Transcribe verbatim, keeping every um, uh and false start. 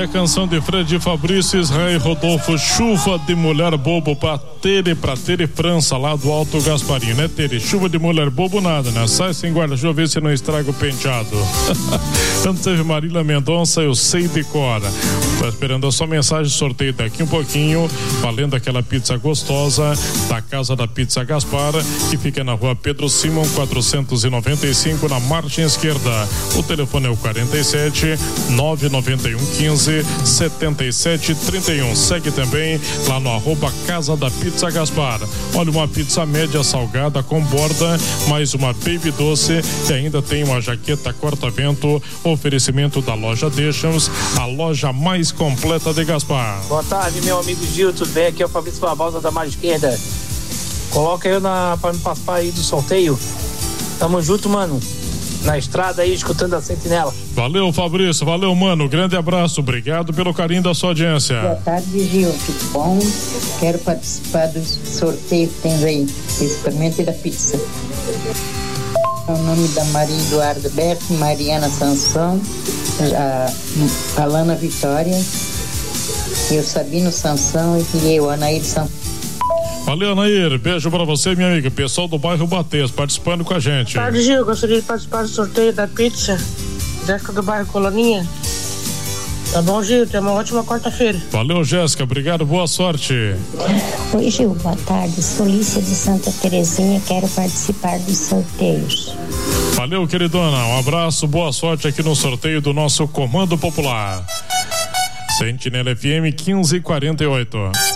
a canção de Fred Fabrício, Israel e Rodolfo, Chuva de Mulher Bobo, pra Tere, pra Tere França, lá do Alto Gasparinho, né, Tere? Chuva de mulher bobo nada, né? Sai sem guarda-chuva, vê se não estraga o penteado. Tanto teve Marília Mendonça, eu sei de cor. Tô esperando a sua mensagem, sorteio daqui um pouquinho, valendo aquela pizza gostosa da Casa da Pizza Gaspar, que fica na rua Pedro Simon, quatrocentos e noventa e cinco, na margem esquerda. O telefone é o quarenta e sete, nove nove um, quinze, setenta e sete, trinta e um. Segue também lá no arroba Casa da Pizza Gaspar. Olha, uma pizza média salgada com borda, mais uma baby doce e ainda tem uma jaqueta corta-vento. Oferecimento da loja Deixamos, a loja mais completa de Gaspar. Boa tarde, meu amigo Gil, tudo bem? Aqui é o Fabrício Barbosa da margem esquerda. Coloca eu na, pra me participar aí do sorteio. Tamo junto, mano. Na estrada aí, escutando a Sentinela. Valeu, Fabrício, valeu, mano, grande abraço, obrigado pelo carinho da sua audiência. Boa tarde, Gil, tudo bom? Quero participar do sorteio que tem aí, experimente da pizza. O nome da Maria Eduarda Berto, Mariana Sansão, a Alana Vitória, eu Sabino Sansão e eu, Anaíde Sansão. Valeu, Anair, beijo pra você, minha amiga, pessoal do bairro Bates, participando com a gente. Boa tarde, Gil, gostaria de participar do sorteio da pizza, Jéssica do bairro Coloninha. Tá bom, Gil, tenha uma ótima quarta-feira. Valeu, Jéssica, obrigado, boa sorte. Oi, Gil, boa tarde, sou Lícia de Santa Terezinha, quero participar dos sorteios. Valeu, queridona, um abraço, boa sorte aqui no sorteio do nosso Comando Popular. Sentinela F M quinze e quarenta e oito.